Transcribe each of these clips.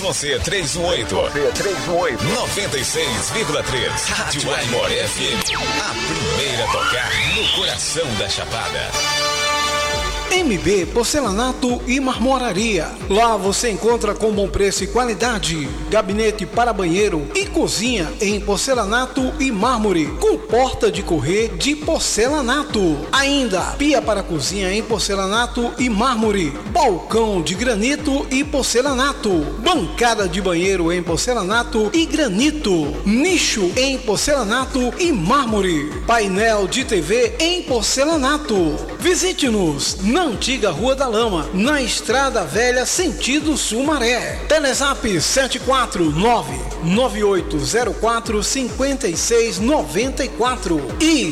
você 318. 96,3. Rádio Aimor FM. A primeira a tocar no coração da Chapada. MB Porcelanato e Marmoraria. Lá você encontra com bom preço e qualidade. Gabinete para banheiro e cozinha em porcelanato e mármore, com porta de correr de porcelanato. Ainda pia para cozinha em porcelanato e mármore, balcão de granito e porcelanato, bancada de banheiro em porcelanato e granito, nicho em porcelanato e mármore, painel de TV em porcelanato. Visite-nos na antiga Rua da Lama, na Estrada Velha, sentido Sumaré. Telezap 749-9804-5694 e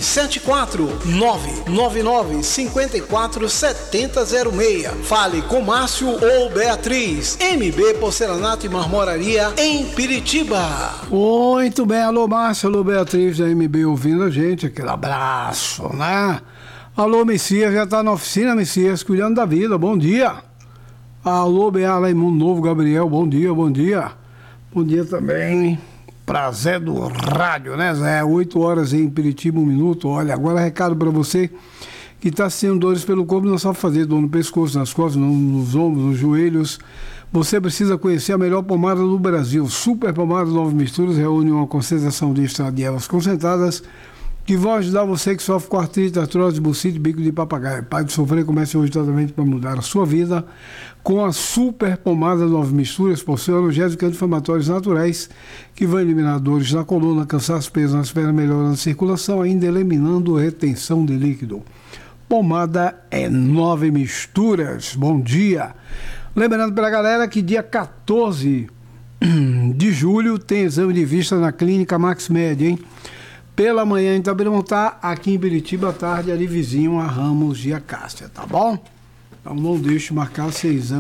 749-9954-7006. Fale com Márcio ou Beatriz. MB Porcelanato e Marmoraria em Piritiba. Muito bem, alô Márcio, alô Beatriz da MB ouvindo a gente, aquele abraço, né? Alô, Messias, já tá na oficina, Messias, cuidando da vida, bom dia. Alô, Bea Raimundo Novo, Gabriel, bom dia, bom dia. Bom dia também pra Zé do Rádio, né, Zé? 8 horas em Piritiba, 1 minuto. Olha, agora recado pra você que tá sentindo dores pelo corpo, não sabe fazer, dor no pescoço, nas costas, nos ombros, nos joelhos. Você precisa conhecer a melhor pomada do Brasil. Super Pomada Nove Misturas reúne uma concentração de extrato de ervas concentradas que vão ajudar você que sofre com artrite, artrose, bursite, bico de papagaio. Pare de sofrer, comece hoje tratamento para mudar a sua vida com a Super Pomada Nove Misturas, possui analgésicos anti-inflamatórios naturais que vão eliminar dores na coluna, cansaço, peso nas pernas, melhorando a circulação, ainda eliminando retenção de líquido. Pomada é Nove Misturas. Bom dia. Lembrando para a galera que dia 14 de julho tem exame de vista na Clínica Max Med, hein? Pela manhã em Itabiruntá, aqui em Piritiba, à tarde, ali vizinho a Ramos de Acácia, tá bom? Então não deixe marcar seu exame.